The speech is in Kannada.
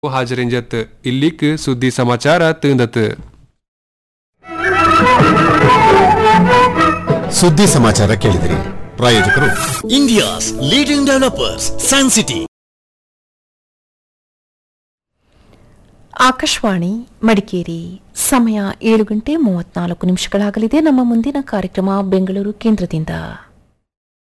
ಹಾಜರಿಂಜತ್ ಇಲ್ಲಿಕ್ ಸುದ್ದಿ ಸಮಾಚಾರ ತಿಂದತ್ ಸುದ್ದಿ ಸಮಾಚಾರ ಕೇಳಿದಿರಿ. ಪ್ರಾಯೋಜಕರು India's leading developers San city. Akashvani Madikeri. ಸಮಯ 7 ಗಂಟೆ 34 ನಿಮಿಷಗಳಾಗಲಿದೆ. ನಮ್ಮ ಮುಂದಿನ ಕಾರ್ಯಕ್ರಮ ಬೆಂಗಳೂರು ಕೇಂದ್ರದಿಂದ.